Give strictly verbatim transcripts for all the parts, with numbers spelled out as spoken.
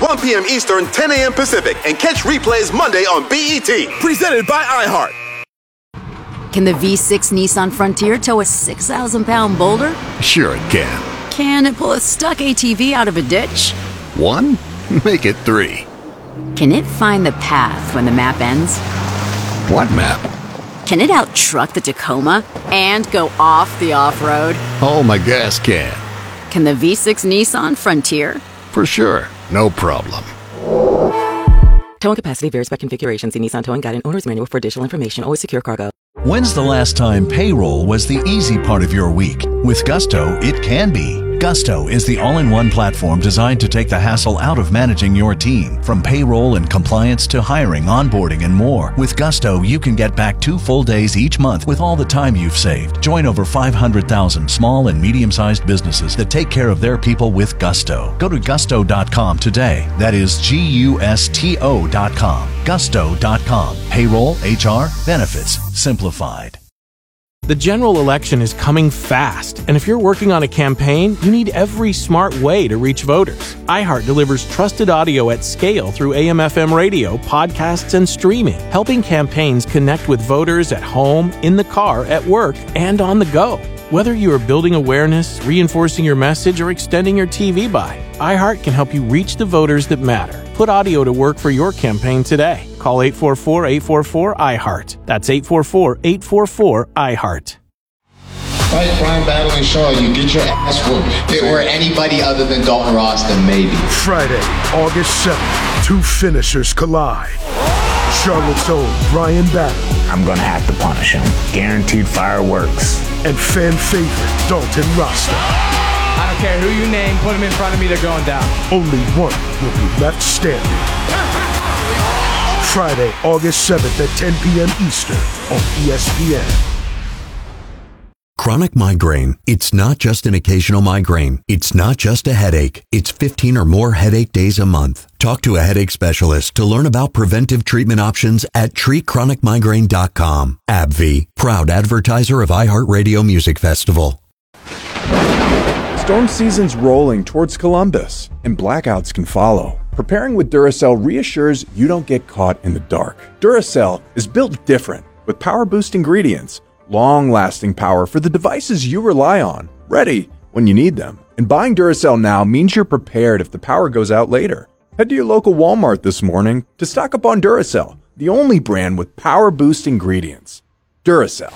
one p.m. Eastern, ten a.m. Pacific, and catch replays Monday on B E T. Presented by iHeart. Can the V six Nissan Frontier tow a six thousand pound boulder? Sure it can. Can it pull a stuck A T V out of a ditch? One? Make it three. Can it find the path when the map ends? What map? Can it out-truck the Tacoma and go off the off-road? Oh, my gas can. Can the V six Nissan Frontier? For sure. No problem. Towing capacity varies by configuration. See Nissan Towing Guide and Owner's Manual for additional information. Always secure cargo. When's the last time payroll was the easy part of your week? With Gusto, it can be. Gusto is the all-in-one platform designed to take the hassle out of managing your team. From payroll and compliance to hiring, onboarding, and more. With Gusto, you can get back two full days each month with all the time you've saved. Join over five hundred thousand small and medium-sized businesses that take care of their people with Gusto. Go to gusto dot com today. That is G U S T O dot com. gusto dot com. Payroll, H R, benefits, simplified. The general election is coming fast, and if you're working on a campaign, you need every smart way to reach voters. iHeart delivers trusted audio at scale through A M F M radio, podcasts, and streaming, helping campaigns connect with voters at home, in the car, at work, and on the go. Whether you are building awareness, reinforcing your message, or extending your T V buy, iHeart can help you reach the voters that matter. Put audio to work for your campaign today. Call eight four four, eight four four, iHeart. That's eight four four, eight four four, iHeart. Fight Brian Battling Shaw, you get your ass whooped. If it were anybody other than Dalton Ross, then maybe. Friday, August seventh, two finishers collide. Charlotte's own Brian Battling. I'm gonna have to punish him. Guaranteed fireworks. And fan favorite Dalton Rasta. I don't care who you name, put him in front of me, they're going down. Only one will be left standing. Friday, August seventh at ten p.m. Eastern on E S P N. Chronic migraine. It's not just an occasional migraine. It's not just a headache. It's fifteen or more headache days a month. Talk to a headache specialist to learn about preventive treatment options at treat chronic migraine dot com. AbbVie, proud advertiser of iHeartRadio Music Festival. Storm season's rolling towards Columbus, and blackouts can follow. Preparing with Duracell reassures you don't get caught in the dark. Duracell is built different, with power-boost ingredients, long-lasting power for the devices you rely on, ready when you need them. And buying Duracell now means you're prepared if the power goes out later. Head to your local Walmart this morning to stock up on Duracell, the only brand with power-boost ingredients. Duracell.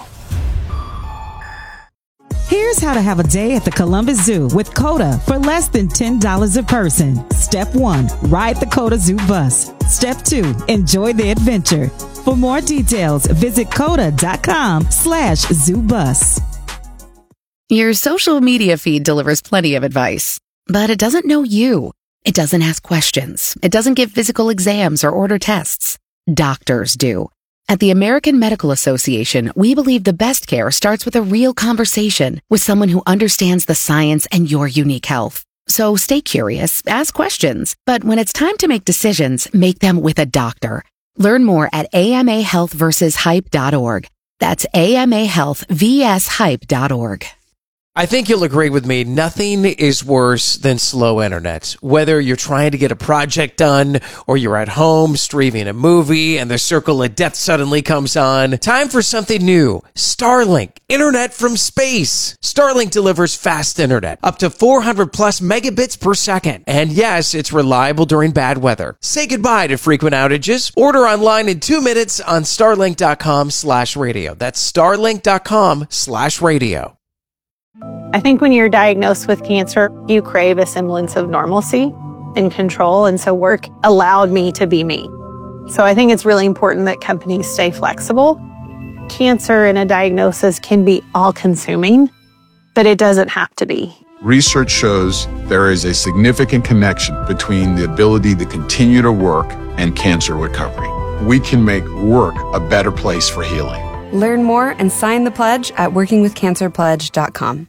Here's how to have a day at the Columbus Zoo with COTA for less than ten dollars a person. Step one, ride the COTA Zoo bus. Step two, enjoy the adventure. For more details, visit coda.com slash zoo bus. Your social media feed delivers plenty of advice, but it doesn't know you. It doesn't ask questions. It doesn't give physical exams or order tests. Doctors do. At the American Medical Association, we believe the best care starts with a real conversation with someone who understands the science and your unique health. So stay curious, ask questions, but when it's time to make decisions, make them with a doctor. Learn more at A M A health versus hype dot org. That's A M A health versus hype dot org. I think you'll agree with me, nothing is worse than slow internet. Whether you're trying to get a project done or you're at home streaming a movie and the circle of death suddenly comes on, time for something new. Starlink, internet from space. Starlink delivers fast internet, up to four hundred plus megabits per second. And yes, it's reliable during bad weather. Say goodbye to frequent outages. Order online in two minutes on starlink.com slash radio. That's starlink.com slash radio. I think when you're diagnosed with cancer, you crave a semblance of normalcy and control. And so work allowed me to be me. So I think it's really important that companies stay flexible. Cancer and a diagnosis can be all-consuming, but it doesn't have to be. Research shows there is a significant connection between the ability to continue to work and cancer recovery. We can make work a better place for healing. Learn more and sign the pledge at working with cancer pledge dot com.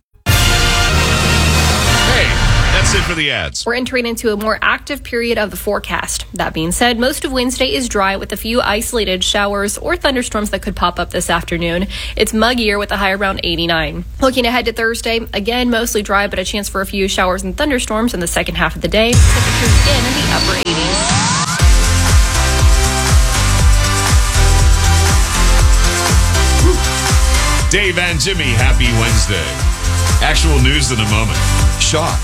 Hey, that's it for the ads. We're entering into a more active period of the forecast. That being said, most of Wednesday is dry with a few isolated showers or thunderstorms that could pop up this afternoon. It's muggier with a high around eighty-nine. Looking ahead to Thursday, again, mostly dry, but a chance for a few showers and thunderstorms in the second half of the day. Temperatures in, in the upper eighties. Dave and Jimmy, happy Wednesday. Actual news in a moment. Shock.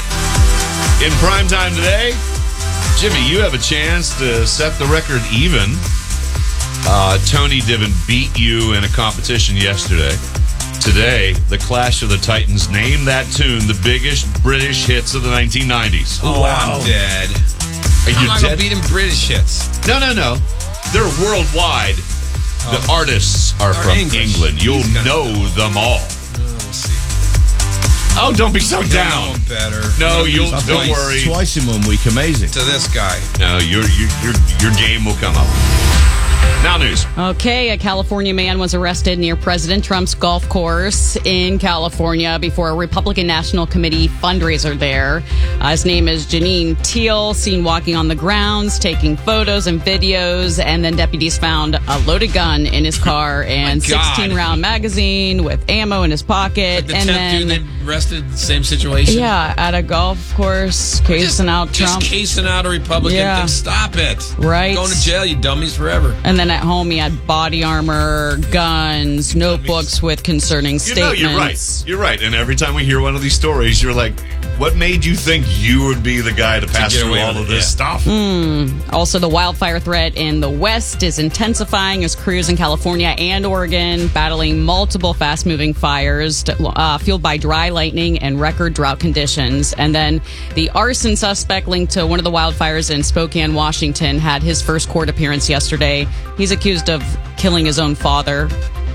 In primetime today, Jimmy, you have a chance to set the record even. Uh, Tony Divin beat you in a competition yesterday. Today, the Clash of the Titans named that tune the biggest British hits of the nineteen nineties. Oh, wow. I'm dead. Are you I'm not dead? gonna beat him British hits. No, no, no. They're worldwide. Oh. The artists are, are from English. England. You'll know them all. Oh, we'll see. Oh, don't be so down. Better. No, you'll don't worry. Twice in one week, amazing. To this guy. No, your your your your game will come up. Now news. Okay, a California man was arrested near President Trump's golf course in California before a Republican National Committee fundraiser there. Uh, his name is Janine Teal, seen walking on the grounds, taking photos and videos, and then deputies found a loaded gun in his car and sixteen-round magazine with ammo in his pocket. Like the and tenth then dude they arrested, same situation. Yeah, at a golf course, casing just, out Trump. Just casing out a Republican yeah. thing. Stop it. Right. Going to jail, you dummies, forever. And then at home, he had body armor, guns, notebooks with concerning statements. You know, you're right. You're right. And every time we hear one of these stories, you're like, what made you think you would be the guy to pass through all of this yeah. stuff? Mm. Also, the wildfire threat in the West is intensifying as crews in California and Oregon battling multiple fast-moving fires uh, fueled by dry lightning and record drought conditions. And then the arson suspect linked to one of the wildfires in Spokane, Washington, had his first court appearance yesterday. He's accused of killing his own father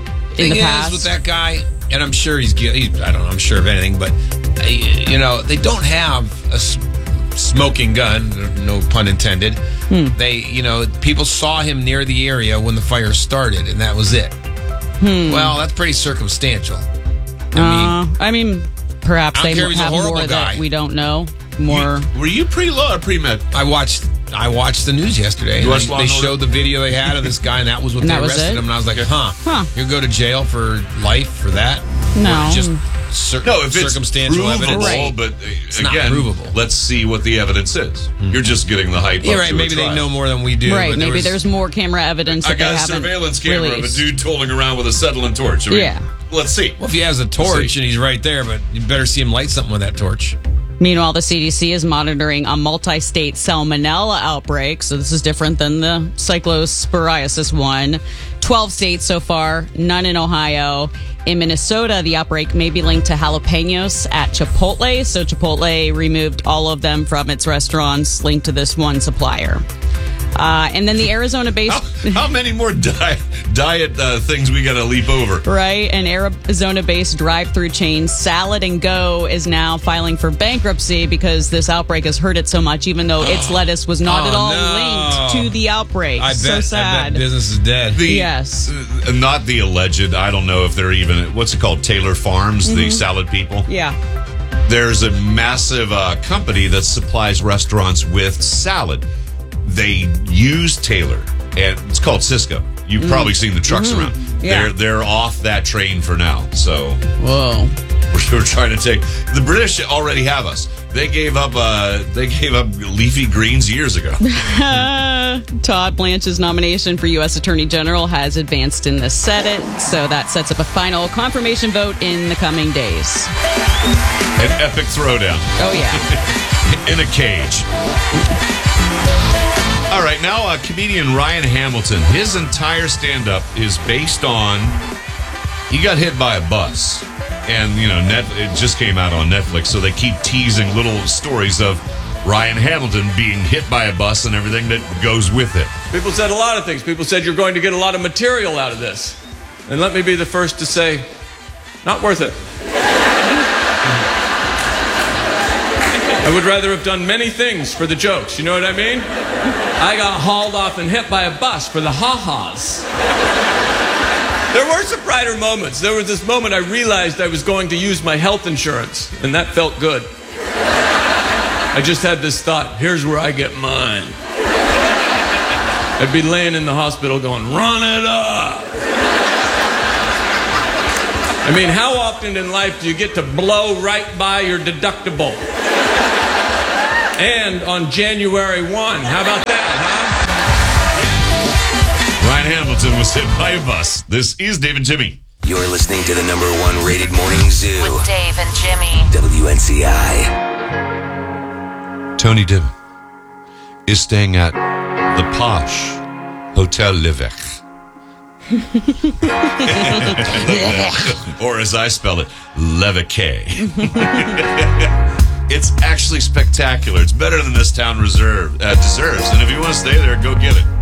in the past. Thing is, with that guy, and I'm sure he's guilty. I don't know. I'm sure of anything, but you know, they don't have a smoking gun. No pun intended. Hmm. They, you know, people saw him near the area when the fire started, and that was it. Hmm. Well, that's pretty circumstantial. I uh, mean, I mean, perhaps they have more guy. that we don't know. More. You, were you pre-law or pre-med? I watched. I watched the news yesterday. You and they they showed the video they had of this guy, and that was what and they was arrested him. And I was like, huh, huh. You'll go to jail for life for that? No. Or just cir- no, if circumstantial it's provable, evidence. But it's again, not provable. Let's see what the evidence is. Mm-hmm. You're just getting the hype. Yeah, up right. to Maybe they know more than we do. Right. But Maybe there was, there's more camera evidence. I that got they a haven't surveillance camera released. of a dude tolling around with a settling torch. I mean, yeah. Let's see. Well, if he has a torch and he's right there, but you better see him light something with that torch. Meanwhile, the C D C is monitoring a multi-state salmonella outbreak, so this is different than the cyclosporiasis one. twelve states so far, none in Ohio. In Minnesota, the outbreak may be linked to jalapenos at Chipotle, so Chipotle removed all of them from its restaurants linked to this one supplier. Uh, and then the Arizona-based... How, how many more diet, diet uh, things we got to leap over? Right. An Arizona-based drive-through chain, Salad and Go, is now filing for bankruptcy because this outbreak has hurt it so much, even though its lettuce was not oh, at all no. linked to the outbreak. I bet, so sad. I bet business is dead. The, yes. Uh, not the alleged, I don't know if they're even... What's it called? Taylor Farms, mm-hmm. the salad people? Yeah. There's a massive uh, company that supplies restaurants with salad. They use Taylor, and it's called Cisco. You've mm. probably seen the trucks mm. around. Yeah. They're they're off that train for now. So whoa, we're, we're trying to take the British already have us. They gave up. Uh, they gave up leafy greens years ago. Todd Blanche's nomination for U S Attorney General has advanced in the Senate, so that sets up a final confirmation vote in the coming days. An epic throwdown. Oh yeah, in a cage. All right, now uh, comedian Ryan Hamilton, his entire stand-up is based on, he got hit by a bus. And, you know, net, it just came out on Netflix, so they keep teasing little stories of Ryan Hamilton being hit by a bus and everything that goes with it. People said a lot of things. People said you're going to get a lot of material out of this. And let me be the first to say, not worth it. I would rather have done many things for the jokes, you know what I mean? I got hauled off and hit by a bus for the ha-has. There were some brighter moments. There was this moment I realized I was going to use my health insurance, and that felt good. I just had this thought, here's where I get mine. I'd be laying in the hospital going, run it up. I mean, how often in life do you get to blow right by your deductible? And on January first, how about that, huh? Ryan Hamilton was hit by a bus. This is Dave and Jimmy. You're listening to the number one rated morning zoo. With Dave and Jimmy. W N C I. Tony Dimon is staying at the posh Hotel L'Evêque. Or as I spell it, L'Evêque. It's actually spectacular. It's better than this town reserve uh, deserves. And if you want to stay there, go get it.